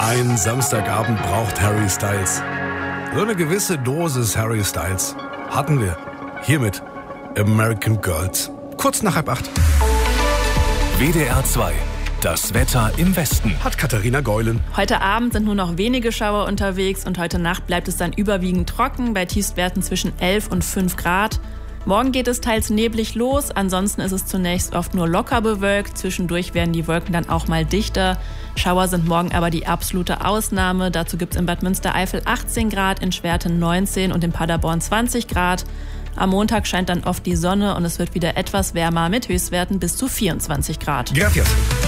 Ein Samstagabend braucht Harry Styles. So eine gewisse Dosis Harry Styles hatten wir hier mit American Girls. Kurz nach 7:30. WDR 2. Das Wetter im Westen. Hat Katharina Geulen. Heute Abend sind nur noch wenige Schauer unterwegs und heute Nacht bleibt es dann überwiegend trocken bei Tiefstwerten zwischen 11 und 5 Grad. Morgen geht es teils neblig los, ansonsten ist es zunächst oft nur locker bewölkt. Zwischendurch werden die Wolken dann auch mal dichter. Schauer sind morgen aber die absolute Ausnahme. Dazu gibt es in Bad Münstereifel 18 Grad, in Schwerten 19 und in Paderborn 20 Grad. Am Montag scheint dann oft die Sonne und es wird wieder etwas wärmer mit Höchstwerten bis zu 24 Grad. Gracias.